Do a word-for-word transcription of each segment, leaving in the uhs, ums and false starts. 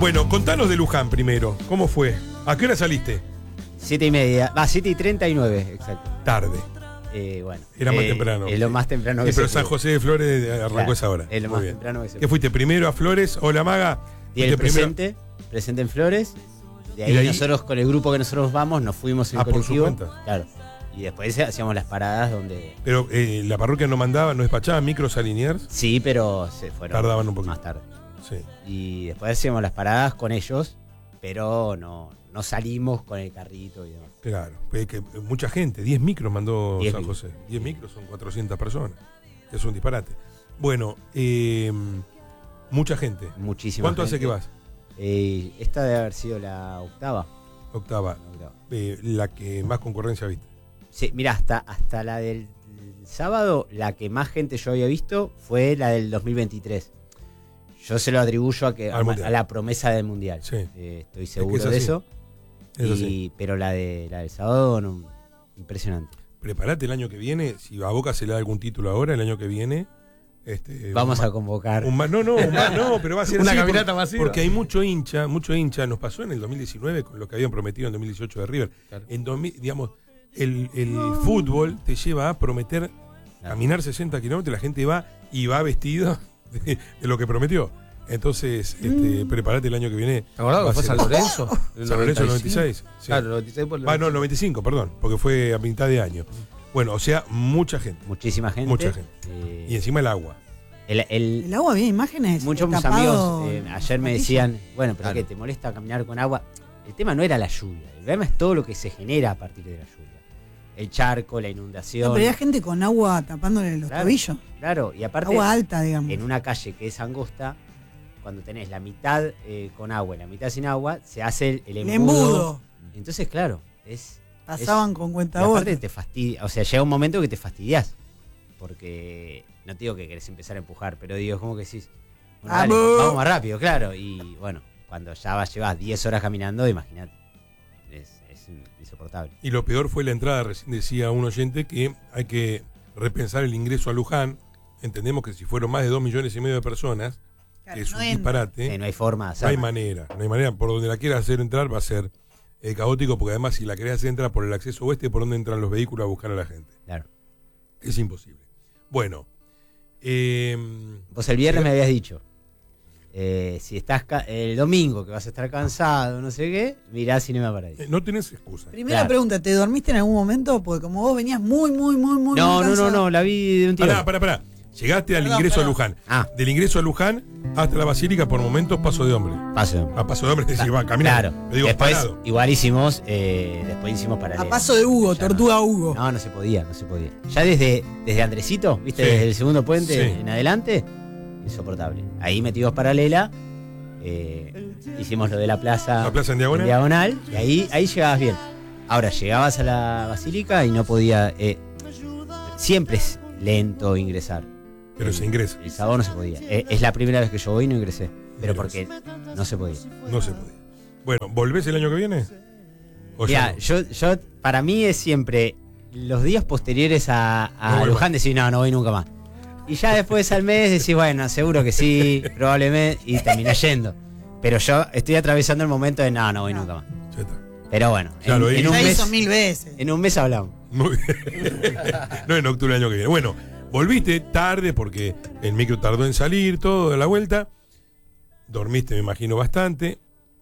Bueno, contanos de Luján primero. ¿Cómo fue? ¿A qué hora saliste? Siete y media. Va, siete y treinta y nueve, exacto. Tarde. Eh, bueno. Era más eh, temprano. Es lo más temprano que sí, pero se San puede. José de Flores arrancó Claro, esa hora. Es lo Muy más bien. temprano que se ¿Qué puede. fuiste primero a Flores? Hola, Maga. Y el ¿Fuiste primero? presente, presente en Flores. De ahí, ¿Y de ahí? nosotros, con el grupo que nosotros vamos, nos fuimos en Ah, por su colectivo. cuenta. Claro. Y después hacíamos las paradas donde. Pero eh, la parroquia no mandaba, no despachaba micros a Liniers. Sí, pero se fueron. Tardaban un poquito. Más tarde. Sí. Y después hacíamos las paradas con ellos, pero no, no salimos con el carrito y demás. Claro. Que, que mucha gente, diez micros mandó diez San micros. José. diez micros son cuatrocientas personas. Es un disparate. Bueno, eh, mucha gente. Muchísima ¿Cuánto hace gente. que vas? Eh, esta debe haber sido la octava. Octava. La octava. Eh, la que más concurrencia viste. Sí, mira, hasta, hasta la del sábado, la que más gente yo había visto fue la del dos mil veintitrés. Yo se lo atribuyo a que a, a la promesa del Mundial. Sí. Eh, estoy seguro es que de así. eso. Eso Y- sí. Pero la, de, la del sábado, no, impresionante. Preparate el año que viene. Si a Boca se le da algún título ahora, el año que viene. Este, Vamos un a ma- convocar. un ma- no, no, un ma- no, pero va a ser Una así caminata por- masiva. Porque hay mucho hincha, mucho hincha. Nos pasó en el dos mil diecinueve con lo que habían prometido en dos mil dieciocho de River. Claro. En dos mil, digamos, el, el fútbol te lleva a prometer caminar sesenta kilómetros. La gente va y va vestido de, de lo que prometió. Entonces, este, prepárate el año que viene. ¿Te acordás Va que a fue ser- San Lorenzo? San Lorenzo noventa y seis. Sí. Claro, noventa y seis por Ah, no, noventa y cinco, perdón, porque fue a mitad de año. Bueno, o sea, mucha gente. Muchísima gente. Mucha gente. Eh, Y encima el agua. el, el- El agua, había imágenes. muchos mis tapado, amigos eh, ayer me patilla. decían, bueno, pero Claro. ¿qué te molesta caminar con agua? El tema no era la lluvia, el problema es todo lo que se genera a partir de la lluvia. El charco, la inundación. No, pero había gente con agua tapándole los Claro, tobillos. Claro, y aparte, Agua alta, digamos. en una calle que es angosta, cuando tenés la mitad eh, con agua y la mitad sin agua, se hace el, el El embudo. embudo. Entonces, claro, es... Pasaban es- con y cuenta aparte te fastidia, o sea, llega un momento que te fastidias. Porque no te digo que querés empezar a empujar, pero digo, como que decís, bueno, dale, ¡Vamos! vamos más rápido, claro. Y bueno, cuando ya vas, llevas diez horas caminando, imagínate. Es, es insoportable. Y lo peor fue la entrada. Recién decía un oyente que hay que repensar el ingreso a Luján. Entendemos que si fueron más de dos millones y medio de personas, Claro, que es no un entra. disparate, Sí, no hay forma de no hacerlo. hay manera. No hay manera. Por donde la quieras hacer entrar va a ser eh, caótico, porque además si la querés hacer entrar por el acceso oeste, por donde entran los vehículos a buscar a la gente. Claro. Es imposible. Bueno. Eh, Vos el viernes llega- me habías dicho, eh, si estás ca- el domingo que vas a estar cansado, no sé qué, mirá Cinema Paradiso. eh, no tenés excusa. Primera Claro. pregunta, ¿te dormiste en algún momento? Porque como vos venías muy, muy, muy, muy No, muy no, no, cansado. no, la vi de un tiro. Pará, pará, pará. Llegaste al Perdón, ingreso perdón. a Luján. Ah. Del ingreso a Luján hasta la basílica, por momentos, paso de hombre. Paso. A paso de hombre, es decir, va caminando. Claro. Te digo, Después, parado. igual hicimos, eh, después hicimos paralelo. A paso de Hugo, Ya tortuga no. Hugo. No, no se podía, no se podía. Ya desde, desde Andresito, ¿viste? Sí. Desde el segundo puente Sí. en adelante, insoportable. Ahí metidos paralela, eh, hicimos lo de la plaza, La plaza en diagonal. diagonal, y ahí, ahí llegabas bien. Ahora, llegabas a la basílica y no podía... eh, siempre es lento ingresar. Pero el, se ingresa. El sábado no se podía. Eh, es la primera vez que yo voy y no ingresé. Pero Mira porque no se podía. No se podía. Bueno, ¿volvés el año que viene? ¿O ya Mirá, no? yo, yo, para mí es siempre los días posteriores a, a No voy Luján más. decís, no, no voy nunca más. Y ya después al mes decís, bueno, seguro que sí, probablemente, y terminás yendo. Pero yo estoy atravesando el momento de, no, no voy nunca más. Ya está. Pero bueno, Ya lo en, en hice. un Ya hizo mes, mil veces. en un mes hablamos. Muy bien. No en octubre del año que viene. Bueno, volviste tarde porque el micro tardó en salir, todo de la vuelta. Dormiste, me imagino, bastante.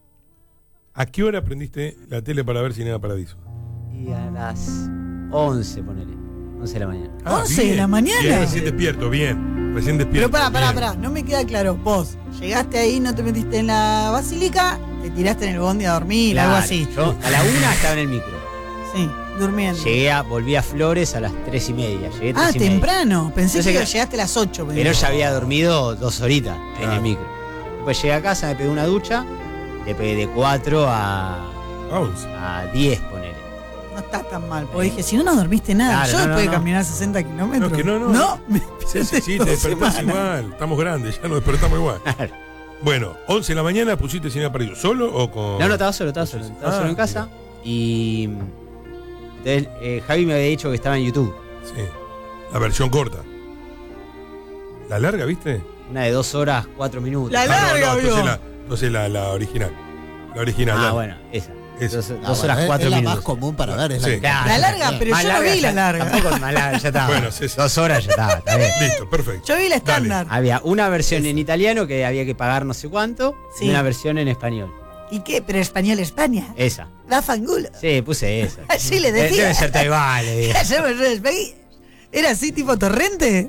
¿A qué hora prendiste la tele para ver Cinema Paradiso? Y a las once, ponele. once de la mañana. ¿once de la mañana? Bien, recién despierto, bien. Recién despierto. Pero pará, pará, bien. pará, no me queda claro. Vos llegaste ahí, no te metiste en la basílica, te tiraste en el bondi a dormir, Claro, algo así. Yo a la una estaba en el micro. Sí, durmiendo. Llegué a, volví a Flores a las tres y media. Llegué Ah, tres y media. temprano. Pensé Entonces, que que- llegaste a las ocho. Pero ya había dormido dos horitas en Claro. el micro. Después llegué a casa, me pegué una ducha, le pegué de cuatro a, A once. a diez, ponele. No está tan mal, porque dije, si no, no dormiste nada. Claro, Yo no, después no, de no. caminar sesenta kilómetros. No, que no, no. No, me Sí, sí, sí, te dos despertás semanas. igual. Estamos grandes, ya nos despertamos igual. Claro. Bueno, once de la mañana pusiste Cinema Paradiso. ¿Solo o con.? No, no, estaba solo, estaba solo. Estaba Ah, solo en casa. Y. Entonces, eh, Javi me había dicho que estaba en YouTube. Sí. La versión corta. La larga, ¿viste? Una de dos horas, cuatro minutos. La Ah, no, larga, no, entonces vio. la- Entonces la, la original. La original. Ah, dale. bueno, esa. Esa. Dos, Ah, dos bueno, horas es- cuatro es la minutos. más común para ver. Es Sí. la, Claro. La larga, pero Más yo no vi la ya- larga. Tampoco más larga, ya está. Bueno, sí, sí. Dos horas ya está, está bien. Listo, perfecto. Yo vi la Dale. estándar. Había una versión en italiano que había que pagar no sé cuánto Sí. y una versión en español. ¿Y qué? Pero español España. Esa. La fangulo. Sí, puse esa. Así le De- decía. Debe ser todo igual, le digo. Hacemos un espejo. ¿Era así tipo torrente?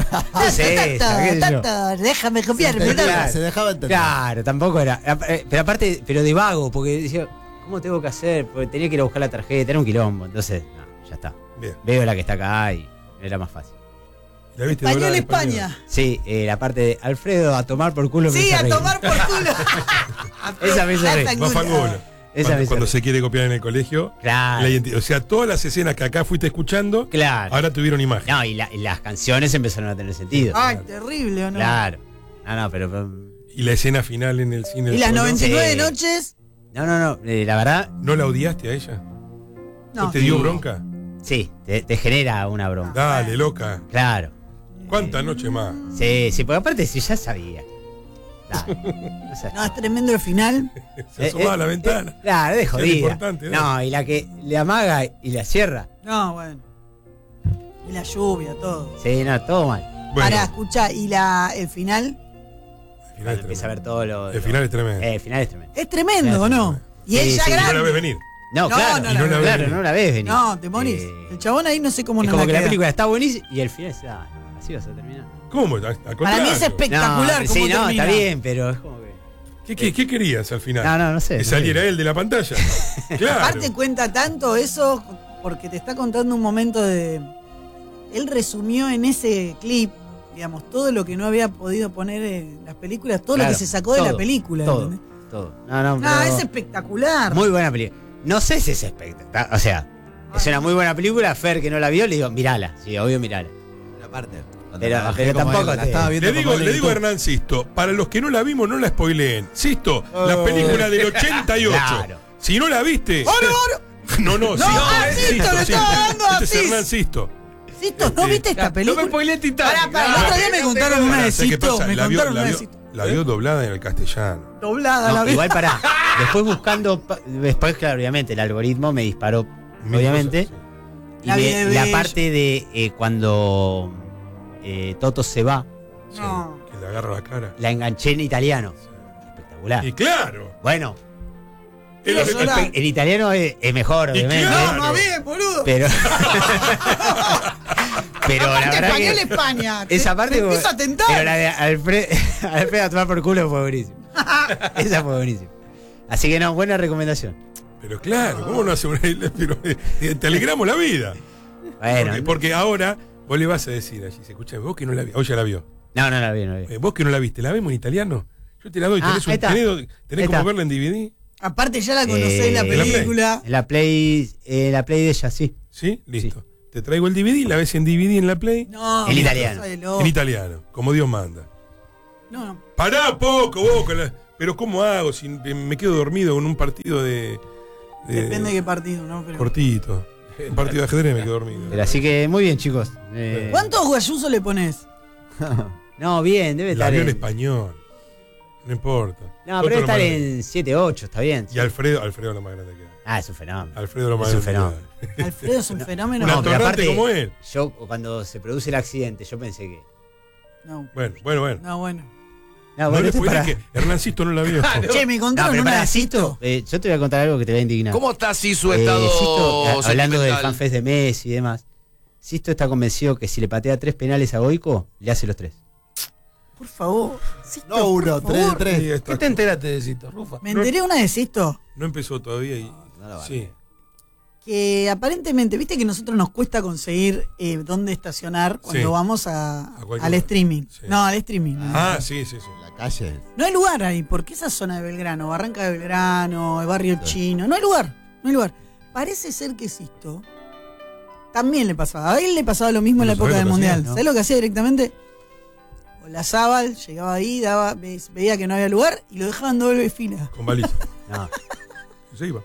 Puse esa, qué sé yo. Tanto, déjame copiarme. se, ¿no? entendía, se dejaba entender. Claro, tampoco era. eh, Pero aparte, pero de vago, porque decía, ¿cómo tengo que hacer? Porque tenía que ir a buscar la tarjeta, era un quilombo. Entonces, no, ya está. Bien. Veo la que está acá y era más fácil. ¿La viste Español doblada en España. Sí, eh, la parte de Alfredo a tomar por culo. me Sí, hizo a reír. tomar por culo. Esa me hizo La reír. Va fangulo. fangulo. Esa Cuando, me cuando hizo se quiere copiar en el colegio. Claro. la identi- o sea, todas las escenas que acá fuiste escuchando, Claro. ahora tuvieron imagen. No, y, la- y las canciones empezaron a tener sentido. Ay, terrible, ¿o no? Claro. No, no, pero. pero- Y la escena final en el cine. Y del las pueblo, noventa y nueve Sí. noches. No, no, no. eh, la verdad, ¿No la odiaste a ella? ¿No, No. te dio Sí. bronca? sí, te, te genera una bronca. Dale, loca. Claro. ¿Cuántas noches más? Sí, sí, porque aparte si ya sabía. Dale. No sé. No, es tremendo el final. Se Eh, asomaba eh, a la ventana. eh, claro, es de Era jodida. importante, ¿no? No, y la que le amaga y la cierra. No, bueno. Y la lluvia, todo. Sí, no, todo mal. Bueno, Para, escuchar, y la, el final el final Cuando es empieza a ver tremendo. todo lo. El final es tremendo. Eh, el final es tremendo. es tremendo, ¿o no? Y Sí, ella sí, Y no la ves grande. venir. No, No, claro, no la ves claro, venir. no la ves venir. No, te morís. Eh, El chabón ahí no sé cómo es no como la que la queda. película está buenísima y el final es. Ah, así vas a terminar. ¿Cómo? Al- al Para mí contrario. es espectacular No, cómo sí, no, termina. está bien, pero es como que. ¿Qué, qué, qué querías al final? No, no, no sé. Que no saliera sé. él de la pantalla. Claro. Aparte cuenta tanto eso porque te está contando un momento de... Él resumió en ese clip, digamos, todo lo que no había podido poner en las películas, todo Claro, lo que se sacó de todo, la película. Todo, ¿entendés? todo. No, no, No, pero- es espectacular. Muy buena película. No sé si es espectacular. O sea, es una muy buena película. Fer, que no la vio, le digo, mirala. Sí, obvio, mirala. Aparte. Pero- pero tampoco la te- estaba viendo Le digo, como él le en digo a YouTube. Hernán Sisto, para los que no la vimos, no la spoileen. Sisto, la película del ochenta y ocho. Claro. Si no la viste. ¡Oro, oro! No, no, Sisto. ah, Sisto, le estaba dando a Este es Sis. Hernán Sisto. Sisto, ¿no viste esta película? spoilé Pará, pará, el otro día me contaron una de ¿Sabes qué Sisto. pasa? Me La vio, contaron la una de vio- Sisto. la vio doblada en el castellano. Doblada No, la vi. igual pará. Después buscando. pa- Después, claro, obviamente, el algoritmo me disparó. Mil obviamente. cosas, Y La me- vi de la Bello. parte de eh, cuando eh, Toto se va, sí. No. Que le agarra la cara. la enganché en italiano. Espectacular. Y claro. Bueno, es lo que- Quiero llorar. en italiano es, es mejor, Y obviamente. claro. No, más bien, boludo. Pero. pero la Aparte, verdad español que. España. Esa Te- parte. te como- empieza a tentar. Pero la de Alfred, Alfred a tomar por culo fue buenísima. Esa fue buenísima. Así que no, buena recomendación. Pero claro, ¿cómo no hace una pero, eh, te alegramos la vida? Bueno. Porque, porque ahora vos le vas a decir allí, se escucha, vos que no la viste, hoy ya la vio. No, no la vi, no la vi. Eh, vos que no la viste, ¿la vemos en italiano? Yo te la doy, Ah, tenés, un- ahí está. tenés, Ahí tenés está. como verla en D V D. Aparte ya la conocés, la Eh, ¿en la Play? película. En la play, en la play de ella, sí. ¿Sí? Listo. Te traigo el D V D, la ves en D V D en la Play, No, En qué italiano. cosa de loco. en italiano, como Dios manda. No, no. Pará poco, vos, con la- pero ¿cómo hago si me quedo dormido con un partido de... de- Depende de qué partido, ¿no? Pero... Cortito. Un partido de ajedrez me quedo dormido. Pero así que muy bien, chicos. Eh, ¿Cuántos guayusos le pones? No, bien, debe La estar vio en en. español. No importa. No, Otro pero debe lo estar más- en siete ocho, está bien. Y Alfredo, Alfredo lo más grande que hay. Ah, es un fenómeno. Alfredo lo más Es un grande fenómeno. que hay. Alfredo es un fenómeno. Un No, pero atorrante aparte- como él. Yo, cuando se produce el accidente, yo pensé que. No, Bueno, bueno, bueno. no, bueno. No, No bueno, le esto es spoilees para- que Hernancito no la vio. Che, me No, contaron pero una para de Sisto. Eh, yo te voy a contar algo que te va a indignar. ¿Cómo está así su Eh, estado Sisto, a- hablando del sentimental? fanfest de Messi y demás, Sisto está convencido que si le patea tres penales a Goico, le hace los tres. Por favor. Sisto, No uno, por tres de favor. tres. Sí, está- ¿Qué te enteraste de Cito, Rufa? Me enteré una de Sisto. No empezó todavía y. No la vale. Sí. Que aparentemente, viste que a nosotros nos cuesta conseguir eh, dónde estacionar cuando Sí. vamos a, A cualquier al lugar. streaming. Sí. No, al streaming. Ah, sí, sí, sí. La calle. No hay lugar ahí, porque esa zona de Belgrano, Barranca de Belgrano, el barrio chino, no hay lugar, no hay lugar. Parece ser que Sisto también le pasaba. A él le pasaba lo mismo en la Pero época ¿sabés del lo que hacía, Mundial. no? ¿Sabes lo que hacía directamente? O la Zabal llegaba ahí, daba, ve- veía que no había lugar y lo dejaban doble fila. Con baliza. No. Y se iba.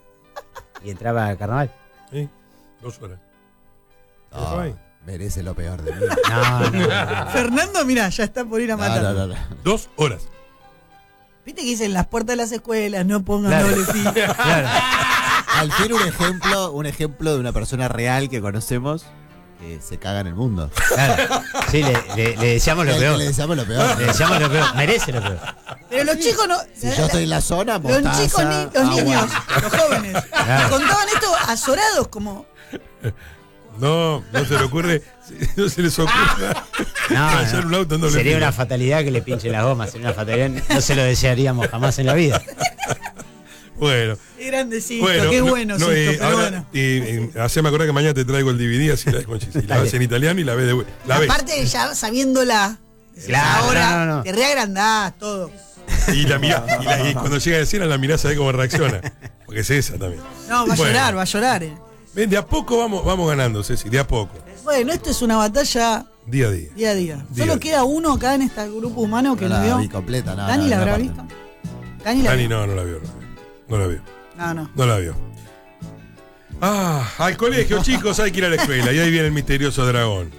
Y entraba a carnaval. Sí. Dos horas. ¿Qué dejaba No, ahí? merece lo peor de mí. No, no, no. Fernando, mira, ya está por ir a No, matar. no, no, no. Dos horas. Viste que dicen las puertas de las escuelas, no pongan Claro. doble filo. Claro. Al fin un ejemplo, un ejemplo de una persona real que conocemos que se caga en el mundo. Claro. Sí, le, le- le deseamos lo El que peor. le deseamos lo peor. Le deseamos lo peor. Merece lo peor. Pero los chicos no. Si yo estoy en la zona, Los mostaza, chicos, ni, los agua. niños, los jóvenes, Claro. contaban esto azorados como. No, no se le ocurre, no se les ocurre No, hacer no. un auto en doble Sería fila. una fatalidad que le pinche las gomas. Sería una fatalidad. No se lo desearíamos jamás en la vida. Bueno, Qué grandecito, bueno, qué no, bueno, no, Sisto, eh, pero ahora, bueno. eh, eh, haceme acordar que mañana te traigo el D V D, así la, si la ves en italiano y la ves de vuelta. La ves. Aparte, ya sabiéndola, decís, Claro, ahora no, no, no. te reagrandás todo. Y, la mirá, y, la- y cuando llega a escena la mirás a ver cómo reacciona. Porque es esa también. No, va a Bueno, llorar, va a llorar. eh. Ven, de a poco vamos, vamos ganando, Ceci, de a poco. Bueno, esto es una batalla Día a día. día a día. Día Solo a día. queda uno acá en este grupo humano que No lo la vio. vi completa, no. ¿Dani no, la no, habrá parte. visto? Dani la Dani vio. no, no la vio. No la vio. No, no. No la vio. Ah, al colegio, chicos, hay que ir a la escuela. Y ahí viene el misterioso dragón.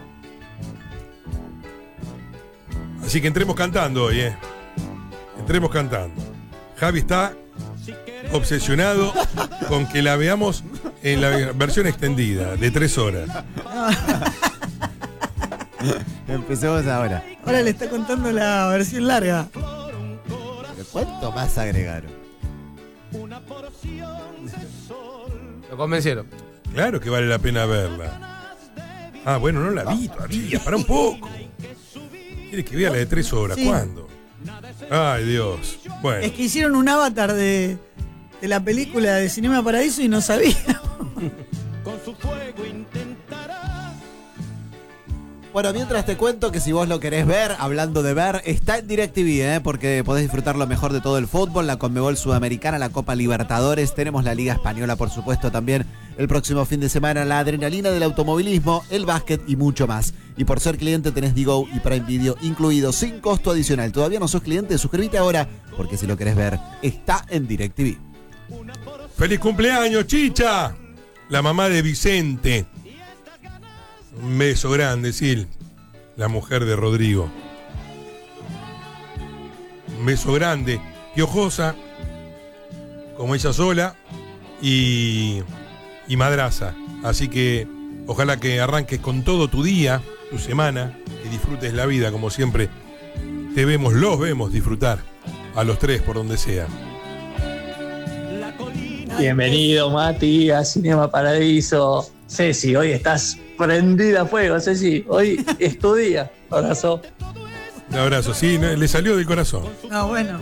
Así que entremos cantando hoy, ¿eh? Entremos cantando. Javi está obsesionado con que la veamos en la versión extendida, de tres horas. Empecemos ahora. Ahora le está contando la versión larga. Pero ¿cuánto más agregaron? Lo convencieron. Claro que vale la pena verla. Ah, bueno, no la vi todavía, para un poco. ¿Quieres que vea la de tres horas? Sí. ¿Cuándo? Ay, Dios. Bueno. Es que hicieron un avatar de, de la película de Cinema Paradiso y no sabía. Bueno, mientras te cuento que si vos lo querés ver, hablando de ver, está en DirecTV, ¿eh? Porque podés disfrutar lo mejor de todo el fútbol, la Conmebol Sudamericana, la Copa Libertadores, tenemos la Liga Española, por supuesto, también el próximo fin de semana, la adrenalina del automovilismo, el básquet y mucho más. Y por ser cliente tenés Digo y Prime Video incluidos sin costo adicional. ¿Todavía no sos cliente? Suscríbete ahora, porque si lo querés ver, está en DirecTV. ¡Feliz cumpleaños, Chicha! La mamá de Vicente. Un beso grande, Sil. La mujer de Rodrigo. Un beso grande. Piojosa, como ella sola, y, y madraza. Así que ojalá que arranques con todo tu día, tu semana, y disfrutes la vida como siempre. Te vemos, los vemos disfrutar. A los tres, por donde sea. Bienvenido, Mati, a Cinema Paradiso. Ceci, hoy estás prendida a fuego, Ceci. Hoy es tu día. Abrazo. Un abrazo, sí, no, le salió del corazón. No, bueno.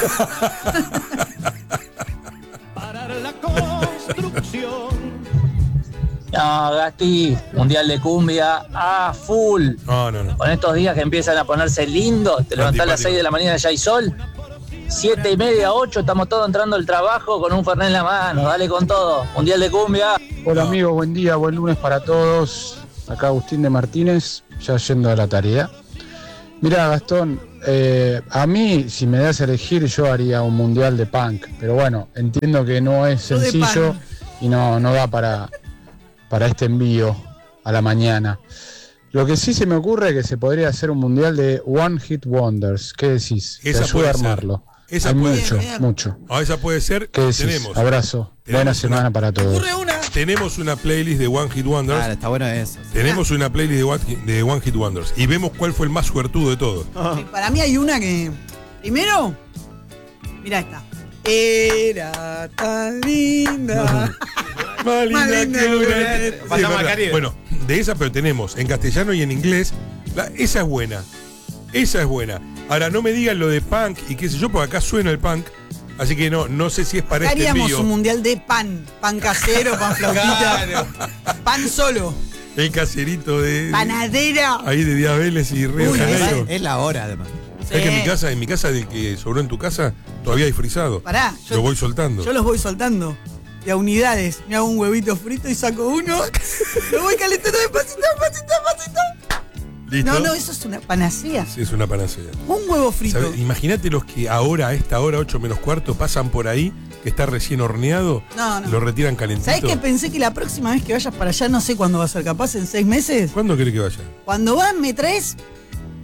No, Gasti, Mundial de Cumbia a full. No, no, no. Con estos días que empiezan a ponerse lindos, te levantás a las Antipático. seis de la mañana, ya hay sol. Siete y media, ocho, estamos todos entrando al trabajo con un fernet en la mano. Dale con todo. Mundial de Cumbia. Hola amigos, buen día, buen lunes para todos. Acá Agustín de Martínez, ya yendo a la tarea. Mira, Gastón, eh, a mí, si me das a elegir, yo haría un mundial de punk. Pero bueno, entiendo que no es Yo de sencillo punk. y no, no da para, para este envío a la mañana. Lo que sí se me ocurre es que se podría hacer un mundial de One Hit Wonders. ¿Qué decís? Te Esa ayuda puede a ser. armarlo. Esa Hay puede mucho, ser. mucho. Ah, esa puede ser. ¿Qué decís? Tenemos. Abrazo. Tenemos Buena una- semana para todos. Ocurre una. Tenemos una playlist de One Hit Wonders. Claro, está bueno eso. Tenemos una playlist de One, Hit, de One Hit Wonders. Y vemos cuál fue el más suertudo de todos. Sí, para mí hay una que. Primero, mira esta. Era tan linda. Más linda Más linda que que una- una- Sí, Pasamos verdad. al Caribe. Bueno, de esa, pero tenemos en castellano y en inglés. La- esa es buena. Esa es buena. Ahora, no me digan lo de punk y qué sé yo, porque acá suena el punk. Así que no, no sé si es para este Haríamos envío. un mundial de pan. Pan casero, pan flautita. Pan solo. El caserito de. Panadera. Ahí de Díaz Vélez y Río Uy, de Es, Janeiro. es la hora, además. ¿Sabes que en mi Sí. casa, en mi casa del que sobró en tu casa, todavía hay frisado? Pará, yo- Lo voy soltando. Yo los voy soltando. De a unidades. Me hago un huevito frito y saco uno. Lo voy calentando despacito, despacito, despacito. ¿Listo? No, no, eso es una panacea. Sí, es una panacea. Un huevo frito. ¿Sabes? Imagínate los que ahora, a esta hora, ocho menos cuarto, pasan por ahí, que está recién horneado, No, no. lo retiran calentito. ¿Sabés qué? Pensé que la próxima vez que vayas para allá, no sé cuándo va a ser capaz, en seis meses. ¿Cuándo querés que vaya? Cuando vas, me traes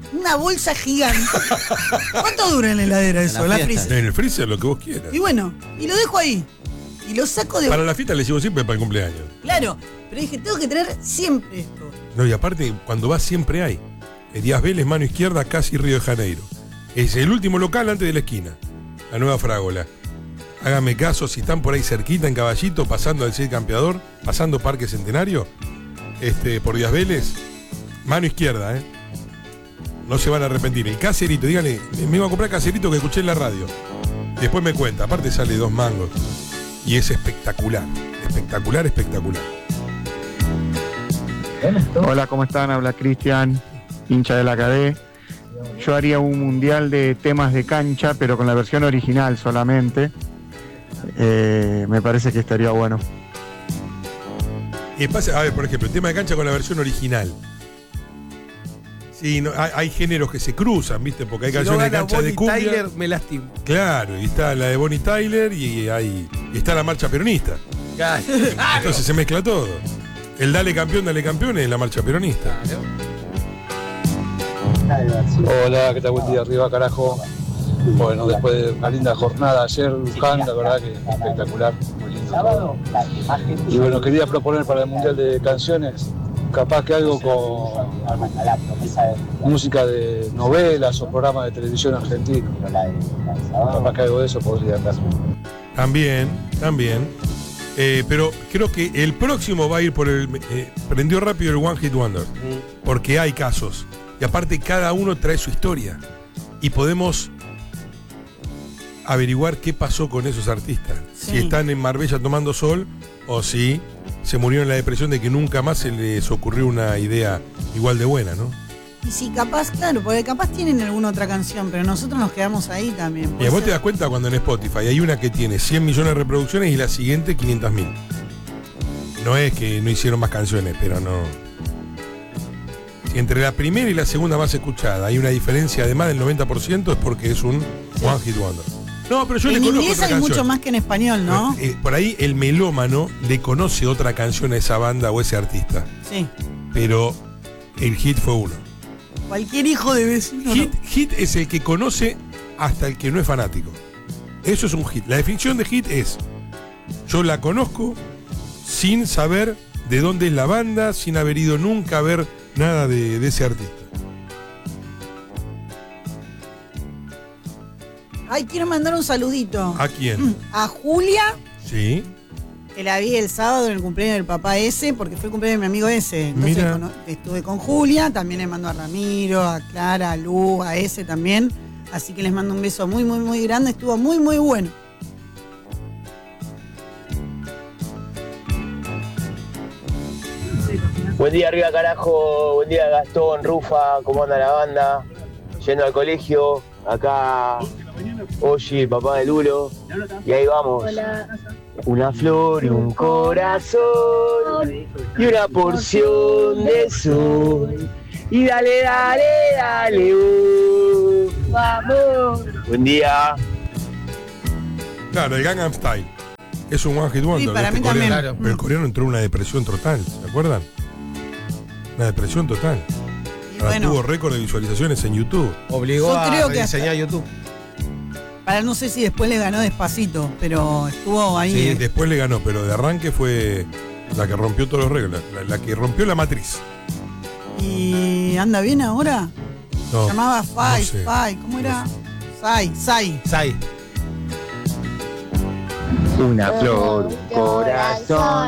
una bolsa gigante. ¿Cuánto dura en la heladera eso? En la la freezer. En el freezer, lo que vos quieras. Y bueno, y lo dejo ahí. Y lo saco de. Para la fiesta le llevo siempre para el cumpleaños. Claro, pero dije, tengo que traer siempre esto. No, y aparte, cuando vas siempre hay. Eh, Díaz Vélez, mano izquierda, casi Río de Janeiro. Es el último local antes de la esquina. La Nueva Frágola. Hágame caso, si están por ahí cerquita en Caballito, pasando al Cid Campeador, pasando Parque Centenario, este, por Díaz Vélez, mano izquierda, ¿eh? No se van a arrepentir. El caserito, díganle, me iba a comprar caserito que escuché en la radio. Después me cuenta, aparte sale dos mangos. Y es espectacular, espectacular, espectacular. Hola, ¿cómo están? Habla Cristian, hincha de la C A D. Yo haría un mundial de temas de cancha, pero con la versión original solamente. Eh, me parece que estaría bueno. Y pasa, a ver, por ejemplo, el tema de cancha con la versión original. Sí, no, hay, hay géneros que se cruzan, ¿viste? Porque hay Si canciones no de gana cancha de Bonnie cumbia. Tyler, me lastimo. Claro, y está la de Bonnie Tyler y, hay, y está la marcha peronista. Claro. Entonces se mezcla todo. El dale campeón, dale campeón es la marcha peronista. Hola, ¿qué tal? Buen día, arriba, carajo. Bueno, después de una linda jornada ayer, Luján, la verdad que espectacular, muy lindo todo. Y bueno, quería proponer para el Mundial de Canciones, capaz que algo con música de novelas o programas de televisión argentinos. Capaz que algo de eso podría andar. También, también. Eh, pero creo que el próximo va a ir por el... Eh, prendió rápido el One Hit Wonder. Porque hay casos. Y aparte cada uno trae su historia. Y podemos averiguar qué pasó con esos artistas. Sí. Si están en Marbella tomando sol o si se murieron en la depresión de que nunca más se les ocurrió una idea igual de buena, ¿no? Y si capaz, claro, porque capaz tienen alguna otra canción, pero nosotros nos quedamos ahí también. Y Puede vos ser- te das cuenta cuando en Spotify hay una que tiene cien millones de reproducciones y la siguiente quinientas mil. No es que no hicieron más canciones, pero no... Si entre la primera y la segunda más escuchada hay una diferencia de más del noventa por ciento es porque es un One Hit Wonder. No, pero yo en le conozco inglés otra hay canción. mucho más que en español, ¿no? Eh, por ahí el melómano le conoce otra canción a esa banda o ese artista. Sí. Pero el hit fue uno. Cualquier hijo de vecino. Hit, hit es el que conoce hasta el que no es fanático. Eso es un hit. La definición de hit es: yo la conozco sin saber de dónde es la banda, sin haber ido nunca a ver nada de, de ese artista. Ay, quiero mandar un saludito. ¿A quién? A Julia, Sí. que la vi el sábado en el cumpleaños del papá ese, porque fue el cumpleaños de mi amigo ese. Entonces Mira. cono- estuve con Julia, también le mando a Ramiro, a Clara, a Lu, a ese también. Así que les mando un beso muy, muy, muy grande. Estuvo muy, muy bueno. Buen día arriba carajo, buen día Gastón, Rufa, ¿cómo anda la banda? Yendo al colegio, acá Oye, papá de Lulo, y ahí vamos. Una flor, un corazón y una porción de sol. Y dale, dale, dale, uh, vamos. Buen día. Claro, el Gangnam Style. Es un One Hit Wonder. Sí, para este mí también. coreano. Claro. Pero el coreano entró en una depresión total, ¿se acuerdan? Una depresión total. Y Ahora bueno, tuvo récord de visualizaciones en YouTube. Obligó Yo a creo que diseñar YouTube. para no sé si después le ganó Despacito, pero estuvo ahí. Sí, eh. después le ganó, pero de arranque fue la que rompió todos los récords, la, la que rompió la matriz. ¿Y anda bien ahora? No, Se llamaba Fai, no sé. Fai, ¿cómo era? Sai, Sai. Sai. Una flor, un corazón